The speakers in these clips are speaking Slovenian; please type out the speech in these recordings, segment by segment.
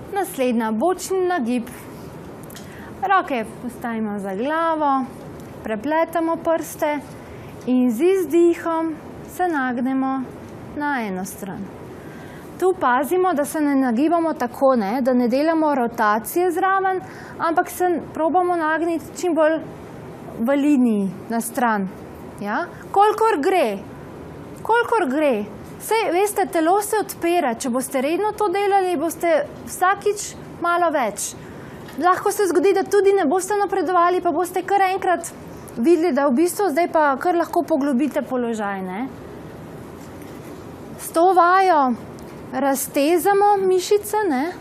Naslednja, bočni nagib. Roke postavimo za glavo, prepletamo prste in z izdihom se nagnemo na eno stran. Tu pazimo, da se ne nagibamo tako, da ne delamo rotacije zraven, ampak se probamo nagniti čim bolj v liniji na stran. Ja? Kolikor gre. Sej, veste, telo se odpira. Če boste redno to delali, boste vsakič malo več. Lahko se zgodi, da tudi ne boste napredovali, pa boste kar enkrat videli, da v bistvu zdaj pa kar lahko poglobite položaj. S to vajo raztezamo mišice,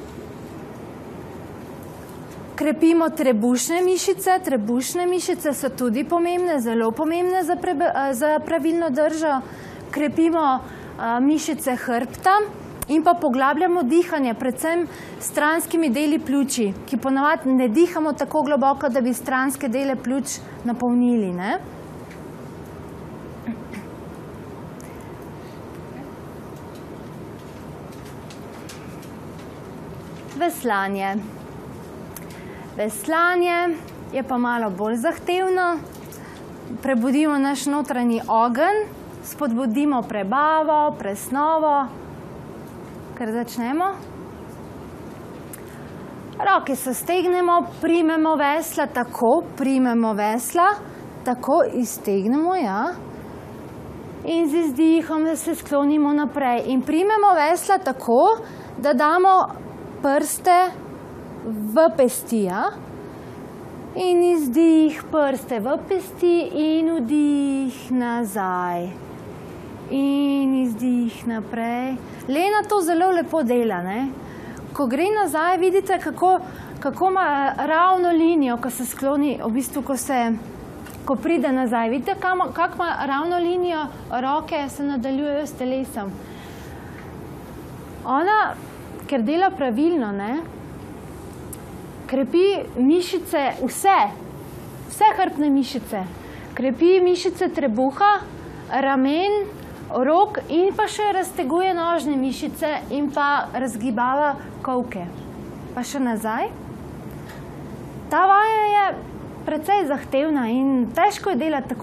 krepimo trebušne mišice. Trebušne mišice so tudi pomembne, zelo pomembne za pravilno držo. Krepimo mišice hrbta in pa poglabljamo dihanje, predvsem stranskimi deli pljuči, ki ponavadi ne dihamo tako globoko, da bi stranske dele pljuč napolnili. Veslanje. Veslanje je pa malo bolj zahtevno. Prebudimo naš notranji ogenj, spodbudimo prebavo, presnovo. Kar začnemo. Roke se stegnemo, primemo vesla tako, iztegnemo, in z izdihom se sklonimo naprej. In primemo vesla tako, da damo prste v pesti, in izdih prste v pesti in vdih nazaj. In izdih naprej. Lena to zelo lepo dela. Ko gre nazaj, vidite, kako ima ravno linijo, ko se skloni, v bistvu, ko pride nazaj. Vidite, kako ima ravno linijo, roke se nadaljujejo s telesom. Ona, ker dela pravilno, krepi mišice vse hrbtne mišice. Krepi mišice trebuha, ramen, rok in pa še razteguje nožne mišice in pa razgibava kolke. Pa še nazaj. Ta vaja je precej zahtevna in težko je delati tako